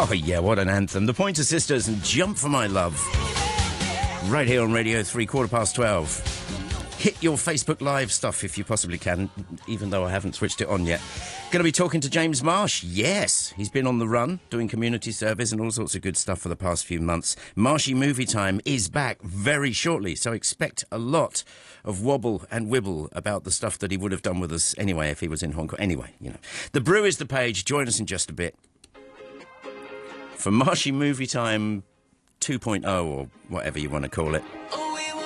Oh, yeah, what an anthem. The Pointer Sisters and Jump for My Love. Right here on Radio 3, 12:15. Hit your Facebook Live stuff if you possibly can, even though I haven't switched it on yet. Going to be talking to James Marsh. Yes, he's been on the run, doing community service and all sorts of good stuff for the past few months. Marshy Movie Time is back very shortly, so expect a lot of wobble and wibble about the stuff that he would have done with us anyway if he was in Hong Kong. Anyway, you know. The Brew is the page. Join us in just a bit for Marshy Movie Time 2.0 or whatever you want to call it.